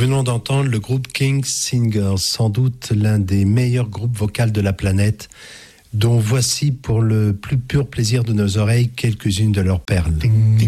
venons d'entendre le groupe King Singers, sans doute l'un des meilleurs groupes vocaux de la planète, dont voici pour le plus pur plaisir de nos oreilles quelques-unes de leurs perles.